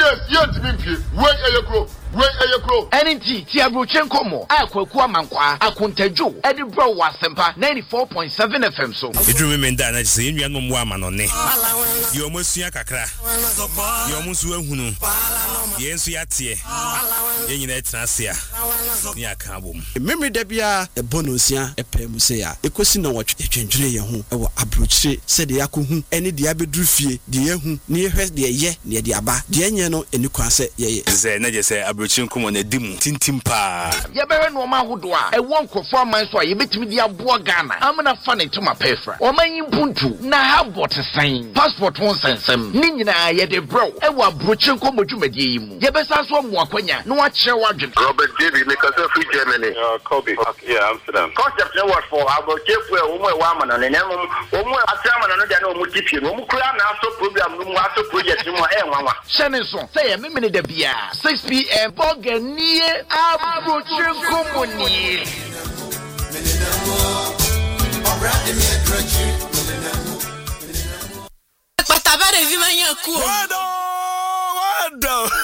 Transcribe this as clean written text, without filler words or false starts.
Yes, Timothy. Wait a year. NNT Tiabruchenko mo akwaku amankwa akontaju edibro wasempa 94.7 FM so edru me nda na se enua no mo ama no ne ye omosua kakra ye omusu ahunu ye nsu yatie ye nyina etrasia ni aka bom memre da bia e bonosia epem se ya ekosi na wotwe twentwere ye ho e wo abrochire se de yakohu ene de abedru fie de yehu ne yehwe de ye ne de aba de enye no eni kwa se ye ze na je se abrochire na dimu tintim pa yebere no ma hodo a e won krofo aman so a yebetimi di aboa Ghana amna fa ne tuma pefra o man yimpuntu na habot sign passport won sensem ni nyina ye de bro e wa brochen ko modwumadi yi mu yebesa so mo akwanya no wa kire wadwen Robert David make us free Germany. Kobe. Yeah, Amsterdam. Concept no what for about chefu e wo mo wa amana ne nemu wo mo atrama no dia na wo mo tipie no mo kura na so program no mo aso project mo e nwanwa shene so say ye memene da bia 6 p.m. Boganier Abrochenko Moni Patabare vi manhã cu. Wado